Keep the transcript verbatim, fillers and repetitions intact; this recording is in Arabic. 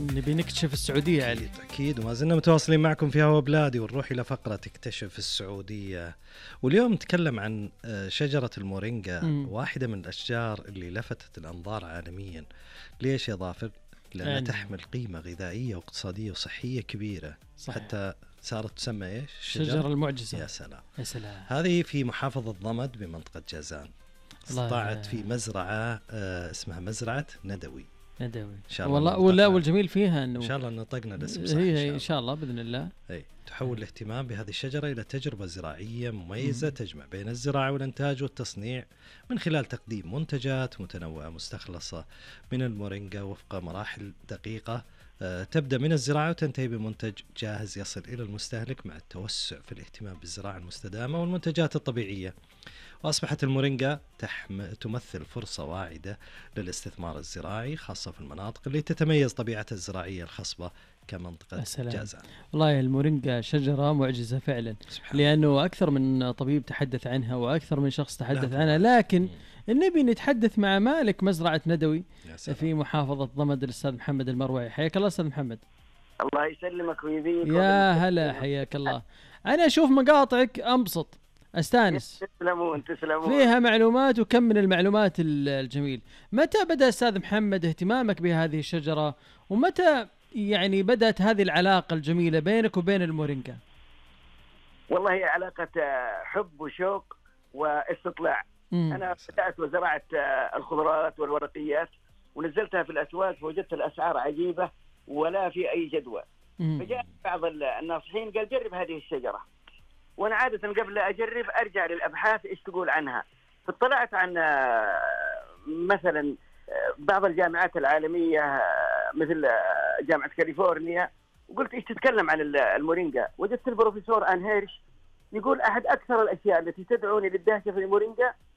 نبي نكتشف السعودية علي. أكيد، وما زلنا متواصلين معكم في هوا بلادي، ونروح إلى فقرة تكتشف السعودية. واليوم نتكلم عن شجرة المورينجا، م. واحدة من الأشجار اللي لفتت الأنظار عالميا. ليش يا ظافر؟ لأنها أن... تحمل قيمة غذائية واقتصادية وصحية كبيرة. صحيح. حتى صارت تسمى إيش؟ شجرة المعجزة. يا سلام. يا سلام. هذه في محافظة ضمد بمنطقة جازان. استطاعت في مزرعة اسمها مزرعة ندوي. ندوي إن شاء الله. والله ولا والجميل فيها إنه إن شاء الله نطقنا الاسم صح. هي إن شاء الله بإذن الله. أي تحول الاهتمام بهذه الشجرة إلى تجربة زراعية مميزة، م. تجمع بين الزراعة والإنتاج والتصنيع من خلال تقديم منتجات متنوعة مستخلصة من المورينجا وفق مراحل دقيقة، أه تبدأ من الزراعة وتنتهي بمنتج جاهز يصل إلى المستهلك، مع التوسع في الاهتمام بالزراعة المستدامة والمنتجات الطبيعية. وأصبحت المورينجا تحم... تمثل فرصة واعدة للاستثمار الزراعي، خاصة في المناطق اللي تتميز طبيعتها الزراعية الخصبة كمنطقة جازان. والله المورينجا شجرة معجزة فعلا، لأنه أكثر من طبيب تحدث عنها وأكثر من شخص تحدث عنها، لكن النبي نتحدث مع مالك مزرعة ندوي في محافظة ضمد، الأستاذ محمد المروعي. حياك الله أستاذ محمد. الله يسلمك ويبيك. يا هلا، حياك الله. أنا أشوف مقاطعك أنبسط، استانس. تسلمون تسلمون. فيها معلومات، وكم من المعلومات الجميل. متى بدأ أستاذ محمد اهتمامك بهذه الشجرة، ومتى يعني بدأت هذه العلاقة الجميلة بينك وبين المورينجا؟ والله هي علاقة حب وشوق واستطلاع. مم. أنا بدأت وزرعت الخضروات والورقيات ونزلتها في الأسواق، فوجدت الأسعار عجيبة ولا في أي جدوى. مم. فجاء بعض الناصحين قال جرب هذه الشجرة، وانا عاده قبل اجرب ارجع للابحاث ايش تقول عنها. فاطلعت عن مثلا بعض الجامعات العالميه مثل جامعه كاليفورنيا، وقلت ايش تتكلم عن المورينجا. وجدت البروفيسور آن هيرش يقول احد اكثر الاشياء التي تدعوني للدهشه في المورينجا